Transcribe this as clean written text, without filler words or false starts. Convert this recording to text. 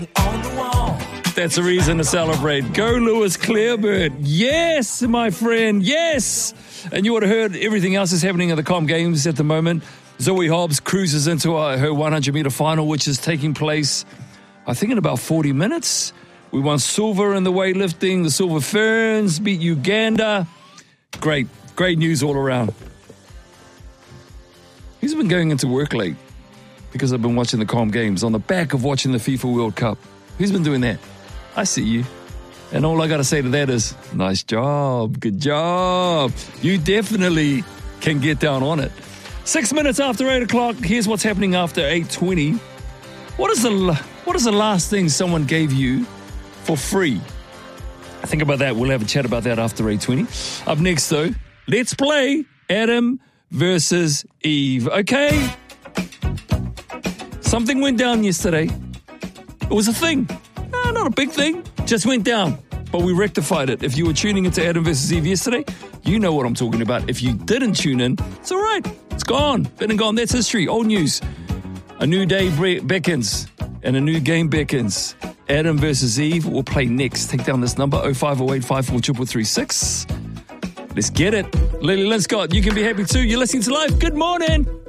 That's a reason to celebrate. Go Lewis Clearbird. Yes, my friend. Yes. And you would have heard everything else is happening at the Com Games at the moment. Zoe Hobbs cruises into her 100-meter final, which is taking place, I think, in about 40 minutes. We won silver in the weightlifting. The Silver Ferns beat Uganda. Great news all around. Who's been going into work late? Because I've been watching the Com Games on the back of watching the FIFA World Cup. Who's been doing that? I see you. And all I got to say to that is, nice job. Good job. You definitely can get down on it. 6 minutes after 8 o'clock, here's what's happening after 8:20. What is the last thing someone gave you for free? Think about that. We'll have a chat about that after 8:20. Up next, though, let's play Adam versus Eve. Okay? Something went down yesterday. It was a thing. Not a big thing. Just went down. But we rectified it. If you were tuning into Adam versus Eve yesterday, you know what I'm talking about. If you didn't tune in, it's all right. It's gone. Been and gone. That's history. Old news. A new day beckons and a new game beckons. Adam versus Eve will play next. Take down this number, 0508 543336. Let's get it. Lily Lynn Scott, you can be happy too. You're listening to Life. Good morning.